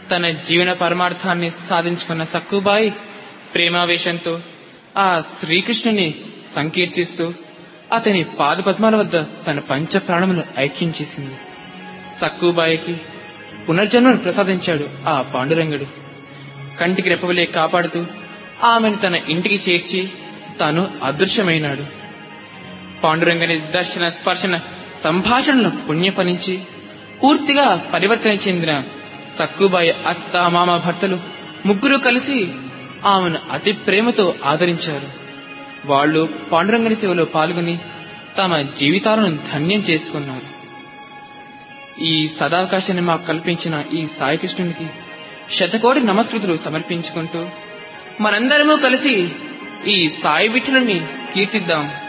తన జీవన పరమార్థాన్ని సాధించుకున్న సక్కుబాయి ప్రేమావేశంతో ఆ శ్రీకృష్ణుని సంకీర్తిస్తూ అతని పాదపద్మాల వద్ద తన పంచ ప్రాణములు ఐక్యం చేసింది. సక్కుబాయికి పునర్జన్మను ప్రసాదించాడు ఆ పాండురంగుడు. కంటికి రెప్పవలే కాపాడుతూ ఆమెను తన ఇంటికి చేర్చి తాను అదృశ్యమైనాడు. పాండురంగని దర్శన స్పర్శన సంభాషణను పుణ్యఫలించి పూర్తిగా పరివర్తన చెందిన సక్కుబాయి అత్త మామ భర్తలు ముగ్గురు కలిసి ఆమెను అతి ప్రేమతో ఆదరించారు. వాళ్ళు పాండురంగని సేవలో పాల్గొని తమ జీవితాలను ధన్యం చేసుకున్నారు. ఈ సదావకాశాన్ని మాకు కల్పించిన ఈ సాయికృష్ణునికి శతకోటి నమస్కృతులు సమర్పించుకుంటూ మనందరము కలిసి ఈ సాయి విఠలుని కీర్తిద్దాం.